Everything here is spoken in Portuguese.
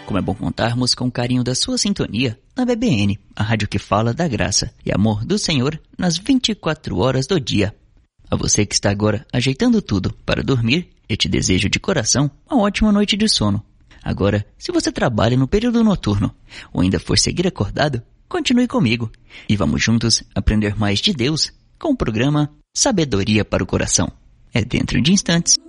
Como é bom contarmos com o carinho da sua sintonia na BBN, a rádio que fala da graça e amor do Senhor nas 24 horas do dia. A você que está agora ajeitando tudo para dormir, eu te desejo de coração uma ótima noite de sono. Agora, se você trabalha no período noturno ou ainda for seguir acordado, continue comigo e vamos juntos aprender mais de Deus com o programa Sabedoria para o Coração. É dentro de instantes.